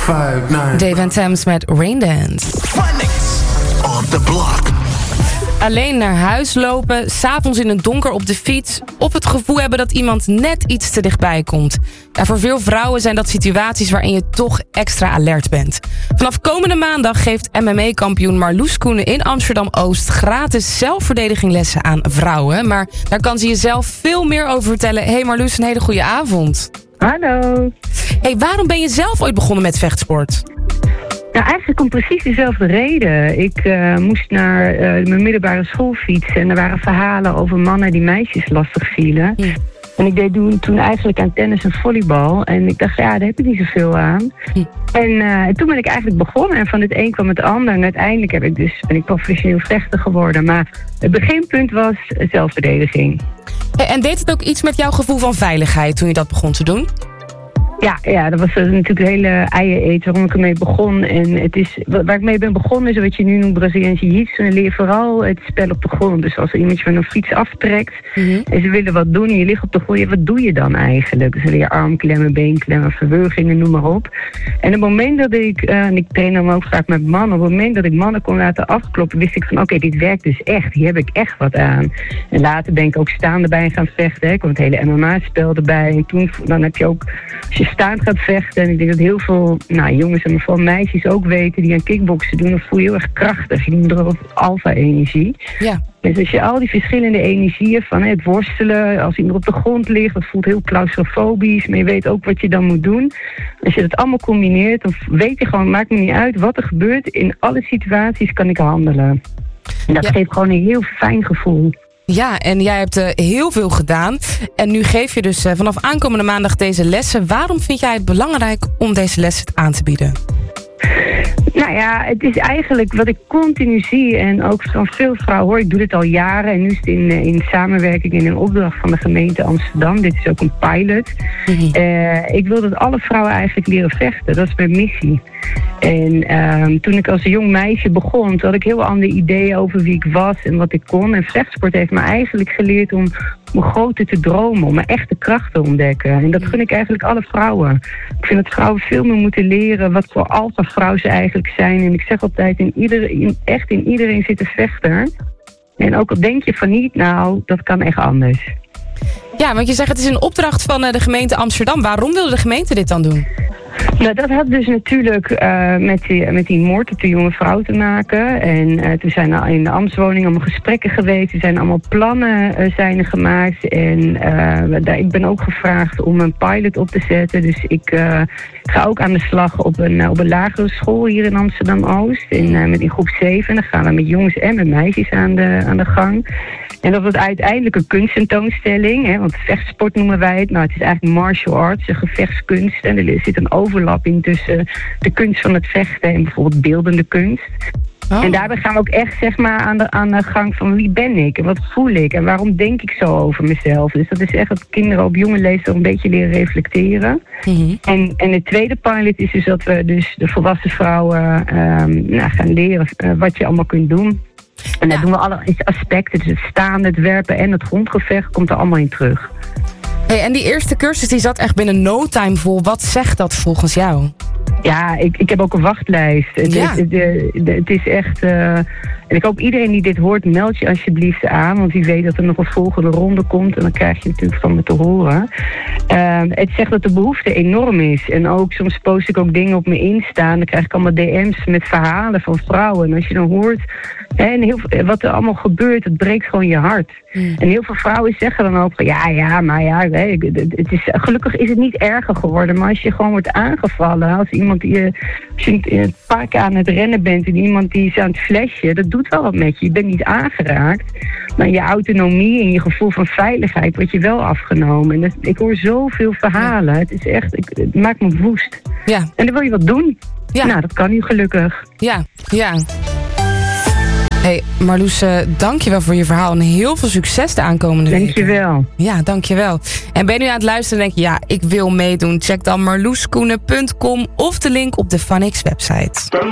5, 9. Dave and Thames met Raindance. Phonics on the block. Alleen naar huis lopen, 's avonds in het donker op de fiets, of het gevoel hebben dat iemand net iets te dichtbij komt. Ja, voor veel vrouwen zijn dat situaties waarin je toch extra alert bent. Vanaf komende maandag geeft MMA-kampioen Marloes Koenen in Amsterdam-Oost gratis zelfverdediginglessen aan vrouwen. Maar daar kan ze je zelf veel meer over vertellen. Hey Marloes, een hele goede avond. Hallo. Hey, waarom ben je zelf ooit begonnen met vechtsport? Nou, eigenlijk om precies dezelfde reden. Ik moest naar mijn middelbare school fietsen en er waren verhalen over mannen die meisjes lastig vielen. Ja. En ik deed toen eigenlijk aan tennis en volleybal. En ik dacht, ja, daar heb ik niet zoveel aan. Ja. En toen ben ik eigenlijk begonnen. En van het een kwam het ander. En uiteindelijk ben ik professioneel vechter geworden. Maar het beginpunt was zelfverdediging. Hey, en deed het ook iets met jouw gevoel van veiligheid toen je dat begon te doen? Ja, dat was natuurlijk een hele eiereet waarom ik ermee begon. En waar ik mee ben begonnen is wat je nu noemt Braziliaans jiu-jitsu. En leer je vooral het spel op de grond. Dus als er iemand je van een fiets aftrekt en ze willen wat doen en je ligt op de grond, wat doe je dan eigenlijk? Dus dan leer je armklemmen, beenklemmen, verwurgingen, noem maar op. En op het moment dat en ik train dan ook vaak met mannen, op het moment dat ik mannen kon laten afkloppen, wist ik van oké, dit werkt dus echt. Hier heb ik echt wat aan. En later ben ik ook staande bij gaan vechten. Hè. Ik kwam het hele MMA-spel erbij. En toen, dan heb je ook, als je staand gaat vechten, en ik denk dat heel veel jongens en vooral meisjes ook weten die aan kickboksen doen, dan voel je heel erg krachtig. Je noemt erop alpha-energie. Ja. Dus als je al die verschillende energieën van het worstelen, als iemand op de grond ligt, dat voelt heel claustrofobisch, maar je weet ook wat je dan moet doen. Als je dat allemaal combineert, dan weet je gewoon, maakt me niet uit wat er gebeurt. In alle situaties kan ik handelen. En dat geeft gewoon een heel fijn gevoel. Ja, en jij hebt heel veel gedaan. En nu geef je dus vanaf aankomende maandag deze lessen. Waarom vind jij het belangrijk om deze lessen aan te bieden? Nou ja, het is eigenlijk wat ik continu zie en ook van veel vrouwen hoor. Ik doe dit al jaren en nu is het in samenwerking en in opdracht van de gemeente Amsterdam. Dit is ook een pilot. Ik wil dat alle vrouwen eigenlijk leren vechten. Dat is mijn missie. En toen ik als een jong meisje begon, toen had ik heel andere ideeën over wie ik was en wat ik kon. En vechtsport heeft me eigenlijk geleerd om groter te dromen, om mijn echte kracht te ontdekken. En dat gun ik eigenlijk alle vrouwen. Ik vind dat vrouwen veel meer moeten leren wat voor alpha vrouw ze eigenlijk zijn. En ik zeg altijd, in iedereen zit een vechter. En ook al denk je van niet, nou, dat kan echt anders. Ja, want je zegt het is een opdracht van de gemeente Amsterdam. Waarom wilde de gemeente dit dan doen? Nou, dat had dus natuurlijk met die moord op de jonge vrouw te maken. En toen zijn er in de ambtswoning allemaal gesprekken geweest. Er zijn allemaal plannen zijn gemaakt. En ik ben ook gevraagd om een pilot op te zetten. Dus ik ga ook aan de slag op een lagere school hier in Amsterdam-Oost. In groep 7. En dan gaan we met jongens en met meisjes aan de gang. En dat wordt uiteindelijk een kunsttentoonstelling, hè, want vechtsport noemen wij het. Nou, het is eigenlijk martial arts, een gevechtskunst. En er zit een overlapping tussen de kunst van het vechten en bijvoorbeeld beeldende kunst. Oh. En daarbij gaan we ook echt zeg maar aan de gang van wie ben ik en wat voel ik en waarom denk ik zo over mezelf. Dus dat is echt dat kinderen op jonge leeftijd een beetje leren reflecteren. En de tweede pilot is dus dat we dus de volwassen vrouwen gaan leren wat je allemaal kunt doen. En daar doen we alle aspecten, dus het staan, het werpen en het grondgevecht komt er allemaal in terug. Hey, en die eerste cursus die zat echt binnen no time vol. Wat zegt dat volgens jou? Ja, ik heb ook een wachtlijst. Het is echt... en ik hoop iedereen die dit hoort, meld je alsjeblieft aan. Want wie weet dat er nog een volgende ronde komt. En dan krijg je natuurlijk van me te horen. Het zegt dat de behoefte enorm is. En ook soms post ik ook dingen op me Insta. En dan krijg ik allemaal DM's met verhalen van vrouwen. En als je dan hoort... En wat er allemaal gebeurt, het breekt gewoon je hart. En heel veel vrouwen zeggen dan ook van gelukkig is het niet erger geworden. Maar als je gewoon wordt aangevallen, als je in het park aan het rennen bent en iemand die is aan het flashen, dat doet wel wat met je. Je bent niet aangeraakt. Maar je autonomie en je gevoel van veiligheid wordt je wel afgenomen. En ik hoor zoveel verhalen. Het is echt, het maakt me woest. Ja. En dan wil je wat doen. Ja. Nou, dat kan nu gelukkig. Ja. Hey Marloes, dankjewel voor je verhaal en heel veel succes de aankomende weken. Dankjewel. Ja, dankjewel. En ben je nu aan het luisteren en denk je, ik wil meedoen? Check dan marloeskoenen.com of de link op de Phonics website.